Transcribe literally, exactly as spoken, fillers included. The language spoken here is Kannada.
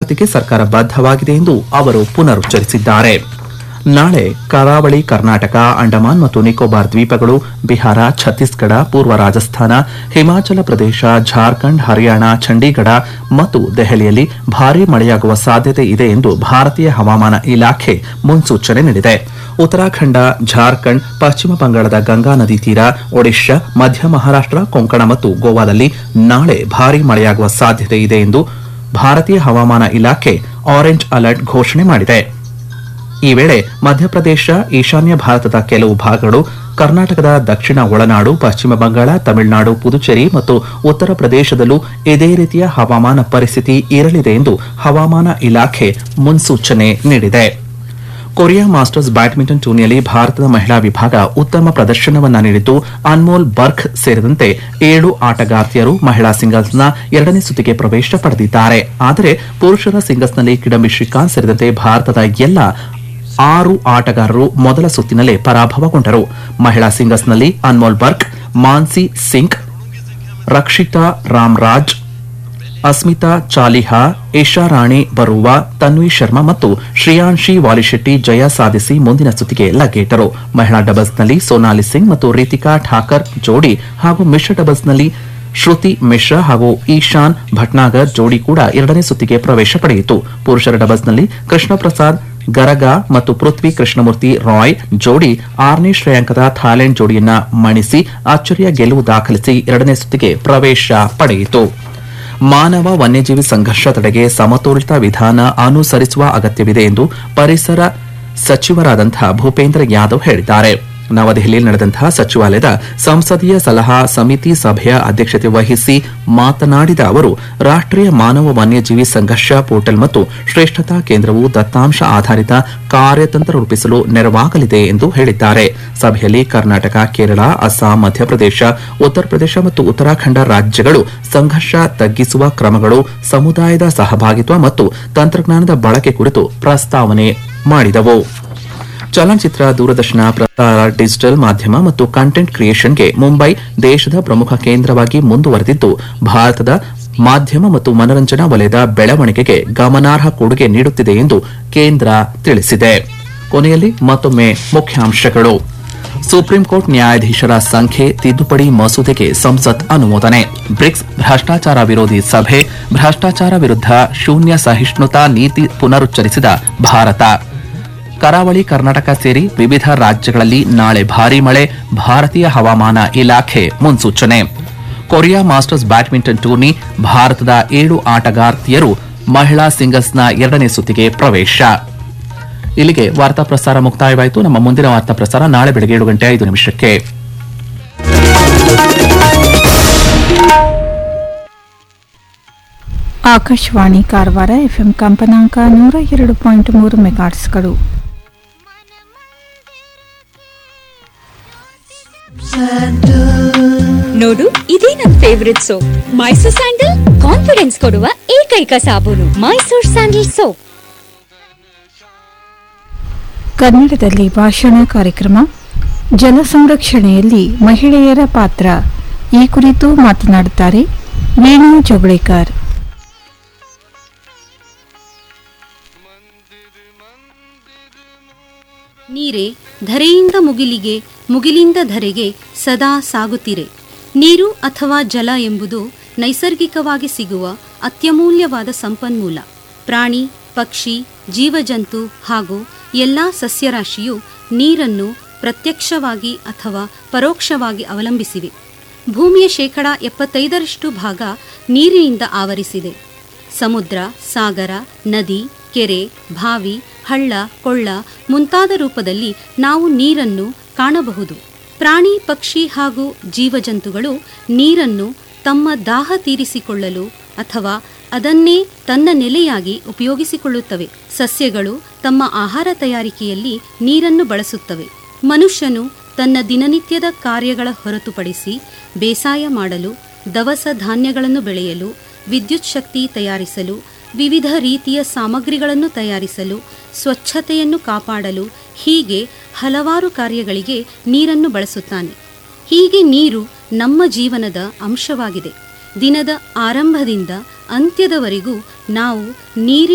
ಅಭಿವೃದ್ಧಿಗೆ ಸರ್ಕಾರ ಬದ್ಧವಾಗಿದೆ ಎಂದು ಅವರು ಪುನರುಚ್ಚರಿಸಿದ್ದಾರೆ. ನಾಳೆ ಕರಾವಳಿ ಕರ್ನಾಟಕ, ಅಂಡಮಾನ್ ಮತ್ತು ನಿಕೋಬಾರ್ ದ್ವೀಪಗಳು, ಬಿಹಾರ, ಛತ್ತೀಸ್ಗಢ, ಪೂರ್ವ ರಾಜಸ್ಥಾನ, ಹಿಮಾಚಲ ಪ್ರದೇಶ, ಜಾರ್ಖಂಡ್, ಹರಿಯಾಣ, ಚಂಡೀಗಢ ಮತ್ತು ದೆಹಲಿಯಲ್ಲಿ ಭಾರೀ ಮಳೆಯಾಗುವ ಸಾಧ್ಯತೆ ಇದೆ ಎಂದು ಭಾರತೀಯ ಹವಾಮಾನ ಇಲಾಖೆ ಮುನ್ಸೂಚನೆ ನೀಡಿದೆ. ಉತ್ತರಾಖಂಡ, ಜಾರ್ಖಂಡ್, ಪಶ್ಚಿಮ ಬಂಗಾಳದ ಗಂಗಾ ನದಿ ತೀರ, ಒಡಿಶಾ, ಮಧ್ಯ ಮಹಾರಾಷ್ಟ್ರ, ಕೊಂಕಣ ಮತ್ತು ಗೋವಾದಲ್ಲಿ ನಾಳೆ ಭಾರೀ ಮಳೆಯಾಗುವ ಸಾಧ್ಯತೆ ಇದೆ ಎಂದು ಭಾರತೀಯ ಹವಾಮಾನ ಇಲಾಖೆ ಆರೆಂಜ್ ಅಲರ್ಟ್ ಘೋಷಣೆ ಮಾಡಿದೆ. ಈ ವೇಳೆ ಮಧ್ಯಪ್ರದೇಶ, ಈಶಾನ್ಯ ಭಾರತದ ಕೆಲವು ಭಾಗಗಳು, ಕರ್ನಾಟಕದ ದಕ್ಷಿಣ ಒಳನಾಡು, ಪಶ್ಚಿಮ ಬಂಗಾಳ, ತಮಿಳುನಾಡು, ಪುದುಚೇರಿ ಮತ್ತು ಉತ್ತರ ಪ್ರದೇಶದಲ್ಲೂ ಇದೇ ರೀತಿಯ ಹವಾಮಾನ ಪರಿಸ್ಥಿತಿ ಇರಲಿದೆ ಎಂದು ಹವಾಮಾನ ಇಲಾಖೆ ಮುನ್ಸೂಚನೆ ನೀಡಿದೆ. ಕೊರಿಯಾ ಮಾಸ್ಟರ್ಸ್ ಬ್ಯಾಡ್ಮಿಂಟನ್ ಟೂರ್ನಿಯಲ್ಲಿ ಭಾರತದ ಮಹಿಳಾ ವಿಭಾಗ ಉತ್ತಮ ಪ್ರದರ್ಶನವನ್ನ ನೀಡಿದ್ದು, ಅನ್ಮೋಲ್ ಬರ್ಖ್ ಸೇರಿದಂತೆ ಏಳು ಆಟಗಾರ್ತಿಯರು ಮಹಿಳಾ ಸಿಂಗಲ್ಸ್ನ ಎರಡನೇ ಸುತ್ತಿಗೆ ಪ್ರವೇಶ ಪಡೆದಿದ್ದಾರೆ. ಆದರೆ ಪುರುಷರ ಸಿಂಗಲ್ಸ್ನಲ್ಲಿ ಕಿಡಂಬಿ ಶ್ರೀಕಾಂತ್ ಸೇರಿದಂತೆ ಭಾರತದ ಎಲ್ಲ ಆರು ಆಟಗಾರರು ಮೊದಲ ಸುತ್ತಿನಲ್ಲೇ ಪರಾಭವಗೊಂಡರು. ಮಹಿಳಾ ಸಿಂಗಲ್ಸ್ನಲ್ಲಿ ಅನ್ಮೋಲ್ ಬರ್ಖ್, ಮಾನ್ಸಿ ಸಿಂಗ್, ರಕ್ಷಿತಾ ರಾಮ್ರಾಜ್, ಅಸ್ಮಿತಾ ಚಾಲಿಹಾ, ಇಶಾರಾಣಿ ಬರುವಾ, ತನ್ವಿ ಶರ್ಮಾ ಮತ್ತು ಶ್ರೇಯಾನ್ಶಿ ವಾಲಿಶೆಟ್ಟಿ ಜಯ ಸಾಧಿಸಿ ಮುಂದಿನ ಸುತ್ತಿಗೆ ಲಗ್ಗೇಟರು. ಮಹಿಳಾ ಡಬಲ್ಸ್ನಲ್ಲಿ ಸೋನಾಲಿ ಸಿಂಗ್ ಮತ್ತು ರೀತಿಕಾ ಠಾಕರ್ ಜೋಡಿ ಹಾಗೂ ಮಿಶ್ರ ಡಬಲ್ಸ್ನಲ್ಲಿ ಶ್ರುತಿ ಮಿಶ್ರಾ ಹಾಗೂ ಈಶಾನ್ ಭಟ್ನಾಗರ್ ಜೋಡಿ ಕೂಡ ಎರಡನೇ ಸುತ್ತಿಗೆ ಪ್ರವೇಶ ಪಡೆಯಿತು. ಪುರುಷರ ಡಬಲ್ಸ್ನಲ್ಲಿ ಕೃಷ್ಣ ಪ್ರಸಾದ್ ಗರಗಾ ಮತ್ತು ಪೃಥ್ವಿ ಕೃಷ್ಣಮೂರ್ತಿ ರಾಯ್ ಜೋಡಿ ಆರನೇ ಶ್ರೇಯಾಂಕದ ಥಾಯ್ಲೆಂಡ್ ಜೋಡಿಯನ್ನ ಮಣಿಸಿ ಅಚ್ಚರಿಯ ಗೆಲುವು ದಾಖಲಿಸಿ ಎರಡನೇ ಸುತ್ತಿಗೆ ಪ್ರವೇಶ ಪಡೆಯಿತು. ಮಾನವ ವನ್ಯಜೀವಿ ಸಂಘರ್ಷ ತಡೆಗೆ ಸಮತೋಲಿತ ವಿಧಾನ ಅನುಸರಿಸುವ ಅಗತ್ಯವಿದೆ ಎಂದು ಪರಿಸರ ಸಚಿವರಾದಂತಹ ಭೂಪೇಂದ್ರ ಯಾದವ್ ಹೇಳಿದ್ದಾರೆ. ನವದೆಹಲಿಯಲ್ಲಿ ನಡೆದಂತಹ ಸಚಿವಾಲಯದ ಸಂಸದೀಯ ಸಲಹಾ ಸಮಿತಿ ಸಭೆಯ ಅಧ್ಯಕ್ಷತೆ ವಹಿಸಿ ಮಾತನಾಡಿದ ಅವರು, ರಾಷ್ಟ್ರೀಯ ಮಾನವ ವನ್ಯಜೀವಿ ಸಂಘರ್ಷ ಪೋರ್ಟಲ್ ಮತ್ತು ಶ್ರೇಷ್ಠತಾ ಕೇಂದ್ರವು ದತ್ತಾಂಶ ಆಧಾರಿತ ಕಾರ್ಯತಂತ್ರ ರೂಪಿಸಲು ನೆರವಾಗಲಿದೆ ಎಂದು ಹೇಳಿದ್ದಾರೆ. ಸಭೆಯಲ್ಲಿ ಕರ್ನಾಟಕ, ಕೇರಳ, ಅಸ್ಸಾಂ, ಮಧ್ಯಪ್ರದೇಶ, ಉತ್ತರ ಪ್ರದೇಶ ಮತ್ತು ಉತ್ತರಾಖಂಡ ರಾಜ್ಯಗಳು ಸಂಘರ್ಷ ತಗ್ಗಿಸುವ ಕ್ರಮಗಳು, ಸಮುದಾಯದ ಸಹಭಾಗಿತ್ವ ಮತ್ತು ತಂತ್ರಜ್ಞಾನದ ಬಳಕೆ ಕುರಿತು ಪ್ರಸ್ತಾವನೆ ಮಾಡಿದವು. ಚಲನಚಿತ್ರ, ದೂರದರ್ಶನ ಪ್ರಸಾರ, ಡಿಜಿಟಲ್ ಮಾಧ್ಯಮ ಮತ್ತು ಕಂಟೆಂಟ್ ಕ್ರಿಯೇಷನ್ಗೆ ಮುಂಬೈ ದೇಶದ ಪ್ರಮುಖ ಕೇಂದ್ರವಾಗಿ ಮುಂದುವರೆದಿದ್ದು, ಭಾರತದ ಮಾಧ್ಯಮ ಮತ್ತು ಮನರಂಜನಾ ವಲಯದ ಬೆಳವಣಿಗೆಗೆ ಗಮನಾರ್ಹ ಕೊಡುಗೆ ನೀಡುತ್ತಿದೆ ಎಂದು ಕೇಂದ್ರ ತಿಳಿಸಿದೆ. ಕೊನೆಯಲ್ಲಿ ಮತ್ತೊಮ್ಮೆ ಮುಖ್ಯಾಂಶಗಳು. ಸುಪ್ರೀಂ ಕೋರ್ಟ್ ನ್ಯಾಯಾಧೀಶರ ಸಂಖ್ಯೆ ತಿದ್ದುಪಡಿ ಮಸೂದೆಗೆ ಸಂಸತ್ ಅನುಮೋದನೆ. ಬ್ರಿಕ್ಸ್ ಭ್ರಷ್ಟಾಚಾರ ವಿರೋಧಿ ಸಭೆ, ಭ್ರಷ್ಟಾಚಾರ ವಿರುದ್ಧ ಶೂನ್ಯ ಸಹಿಷ್ಣುತಾ ನೀತಿ ಪುನರುಚ್ಚರಿಸಿದ ಭಾರತ. ಕರಾವಳಿ ಕರ್ನಾಟಕ ಸೇರಿ ವಿವಿಧ ರಾಜ್ಯಗಳಲ್ಲಿ ನಾಳೆ ಭಾರೀ ಮಳೆ, ಭಾರತೀಯ ಹವಾಮಾನ ಇಲಾಖೆ ಮುನ್ಸೂಚನೆ. ಕೊರಿಯಾ ಮಾಸ್ಟರ್ಸ್ ಬ್ಯಾಡ್ಮಿಂಟನ್ ಟೂರ್ನಿ, ಭಾರತದ ಏಳು ಆಟಗಾರ್ತಿಯರು ಮಹಿಳಾ ಸಿಂಗಲ್ಸ್ನ ಎರಡನೇ ಸುತ್ತಿಗೆ ಪ್ರವೇಶ. ಇಲ್ಲಿಗೆ ವಾರ್ತಾ ಪ್ರಸಾರ ಮುಕ್ತಾಯವಾಯಿತು. ನಮ್ಮ ಮುಂದಿನ ವಾರ್ತಾ ಪ್ರಸಾರ ನಾಳೆ ಬೆಳಗ್ಗೆ ಏಳು ಗಂಟೆ ಐದು ನಿಮಿಷಕ್ಕೆ. ಆಕಾಶವಾಣಿ ಕಾರವಾರ ಎಫ್ಎಂ ಕಂಪನಾಂಕ ನೂರ ಎರಡು ಪಾಯಿಂಟ್ ಮೂರು ಮೆಗಾಟ್ಸ್ಗಳು. ನೋಡು, ಇದೇ ನನ್ favourite soap, Mysore sandal. Confidence ಕೊಡುವ ಏಕೈಕ ಸಾಬೂನು ಮೈಸೂರ್ ಸ್ಯಾಂಡಲ್ ಸೋಪ್. ಕನ್ನಡದಲ್ಲಿ ಭಾಷಣ ಕಾರ್ಯಕ್ರಮ. ಜಲ ಸಂರಕ್ಷಣೆಯಲ್ಲಿ ಮಹಿಳೆಯರ ಪಾತ್ರ, ಈ ಕುರಿತು ಮಾತನಾಡುತ್ತಾರೆ ವೇಣು ಜೋಗಳೇಕರ್. ನೀರೇ ಧರೆಯಿಂದ ಮುಗಿಲಿಗೆ, ಮುಗಿಲಿಂದ ಧರೆಗೆ ಸದಾ ಸಾಗುತ್ತಿರೆ. ನೀರು ಅಥವಾ ಜಲ ಎಂಬುದು ನೈಸರ್ಗಿಕವಾಗಿ ಸಿಗುವ ಅತ್ಯಮೂಲ್ಯವಾದ ಸಂಪನ್ಮೂಲ. ಪ್ರಾಣಿ, ಪಕ್ಷಿ, ಜೀವಜಂತು ಹಾಗೂ ಎಲ್ಲಾ ಸಸ್ಯರಾಶಿಯು ನೀರನ್ನು ಪ್ರತ್ಯಕ್ಷವಾಗಿ ಅಥವಾ ಪರೋಕ್ಷವಾಗಿ ಅವಲಂಬಿಸಿವೆ. ಭೂಮಿಯ ಶೇಕಡ ಎಪ್ಪತ್ತೈದರಷ್ಟು ಭಾಗ ನೀರಿನಿಂದ ಆವರಿಸಿದೆ. ಸಮುದ್ರ, ಸಾಗರ, ನದಿ, ಕೆರೆ, ಬಾವಿ, ಹಳ್ಳ, ಕೊಳ್ಳ ಮುಂತಾದ ರೂಪದಲ್ಲಿ ನಾವು ನೀರನ್ನು ಕಾಣಬಹುದು. ಪ್ರಾಣಿ, ಪಕ್ಷಿ ಹಾಗೂ ಜೀವಜಂತುಗಳು ನೀರನ್ನು ತಮ್ಮ ದಾಹ ತೀರಿಸಿಕೊಳ್ಳಲು ಅಥವಾ ಅದನ್ನೇ ತನ್ನ ನೆಲೆಯಾಗಿ ಉಪಯೋಗಿಸಿಕೊಳ್ಳುತ್ತವೆ. ಸಸ್ಯಗಳು ತಮ್ಮ ಆಹಾರ ತಯಾರಿಕೆಯಲ್ಲಿ ನೀರನ್ನು ಬಳಸುತ್ತವೆ. ಮನುಷ್ಯನು ತನ್ನ ದಿನನಿತ್ಯದ ಕಾರ್ಯಗಳ ಹೊರತುಪಡಿಸಿ ಬೇಸಾಯ ಮಾಡಲು, ದವಸ ಧಾನ್ಯಗಳನ್ನು ಬೆಳೆಯಲು, ವಿದ್ಯುತ್ ಶಕ್ತಿ ತಯಾರಿಸಲು, ವಿವಿಧ ರೀತಿಯ ಸಾಮಗ್ರಿಗಳನ್ನು ತಯಾರಿಸಲು, ಸ್ವಚ್ಛತೆಯನ್ನು ಕಾಪಾಡಲು, ಹೀಗೆ ಹಲವಾರು ಕಾರ್ಯಗಳಿಗೆ ನೀರನ್ನು ಬಳಸುತ್ತಾನೆ. ಹೀಗೆ ನೀರು ನಮ್ಮ ಜೀವನದ ಅಂಶವಾಗಿದೆ. ದಿನದ ಆರಂಭದಿಂದ ಅಂತ್ಯದವರೆಗೂ ನಾವು ನೀರಿನ